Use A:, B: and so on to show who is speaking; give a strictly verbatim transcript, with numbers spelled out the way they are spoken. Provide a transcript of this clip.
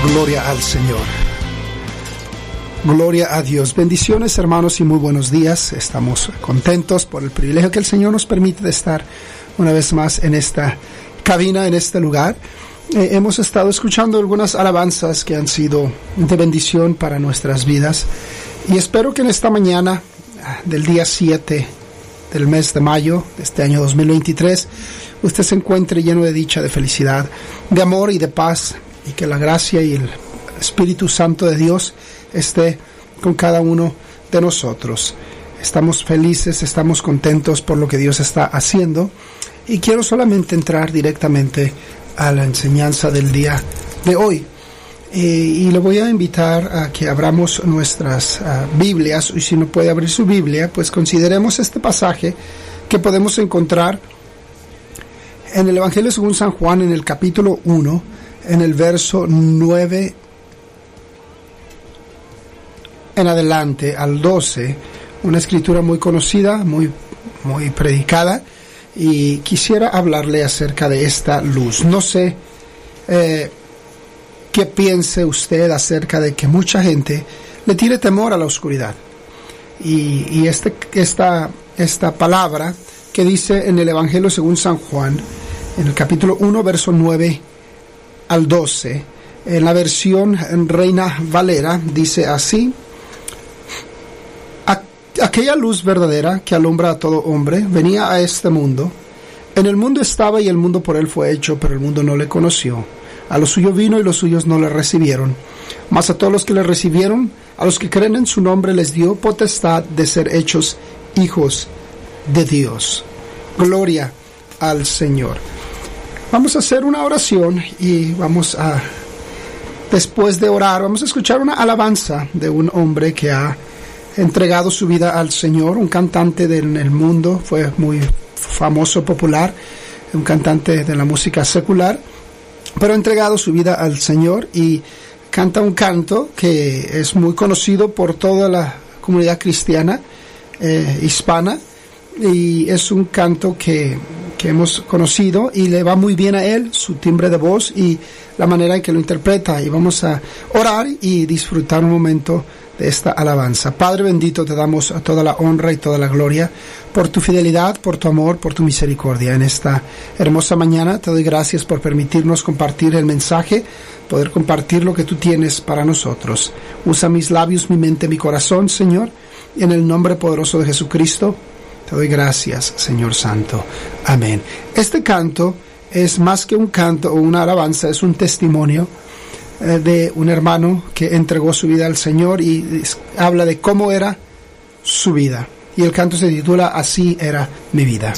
A: Gloria al Señor. Gloria a Dios. Bendiciones, hermanos, y muy buenos días. Estamos contentos por el privilegio que el Señor nos permite de estar una vez más en esta cabina, en este lugar. Eh, hemos estado escuchando algunas alabanzas que han sido de bendición para nuestras vidas. Y espero que en esta mañana del día siete del mes de mayo de este año dos mil veintitrés, usted se encuentre lleno de dicha, de felicidad, de amor y de paz, y que la gracia y el Espíritu Santo de Dios esté con cada uno de nosotros. Estamos felices, estamos contentos por lo que Dios está haciendo, y quiero solamente entrar directamente a la enseñanza del día de hoy. Eh, y le voy a invitar a que abramos nuestras uh, Biblias, y si no puede abrir su Biblia, pues consideremos este pasaje que podemos encontrar en el Evangelio según San Juan, en el capítulo uno, en el verso nueve en adelante al doce, una escritura muy conocida, muy, muy predicada, y quisiera hablarle acerca de esta luz. No sé eh, qué piense usted acerca de que mucha gente le tiene temor a la oscuridad. Y, y este, esta, esta palabra que dice en el Evangelio según San Juan, en el capítulo uno, verso nueve al doce, en la versión en Reina Valera, dice así: aquella luz verdadera que alumbra a todo hombre venía a este mundo. En el mundo estaba y el mundo por él fue hecho, pero el mundo no le conoció. A lo suyo vino y los suyos no le recibieron. Mas a todos los que le recibieron, a los que creen en su nombre, les dio potestad de ser hechos hijos de Dios. Gloria al Señor. Vamos a hacer una oración y vamos a, después de orar, vamos a escuchar una alabanza de un hombre que ha entregado su vida al Señor, un cantante del mundo, fue muy famoso, popular, un cantante de la música secular, pero ha entregado su vida al Señor y canta un canto que es muy conocido por toda la comunidad cristiana eh, hispana, y es un canto que, que hemos conocido y le va muy bien a él, su timbre de voz y la manera en que lo interpreta. Y vamos a orar y disfrutar un momento de esta alabanza. Padre bendito, te damos toda la honra y toda la gloria por tu fidelidad, por tu amor, por tu misericordia. En esta hermosa mañana te doy gracias por permitirnos compartir el mensaje, poder compartir lo que tú tienes para nosotros. Usa mis labios, mi mente, mi corazón, Señor, y en el nombre poderoso de Jesucristo te doy gracias, Señor Santo. Amén. Este canto es más que un canto o una alabanza, es un testimonio eh, de un hermano que entregó su vida al Señor, y habla de cómo era su vida. Y el canto se titula Así era mi vida.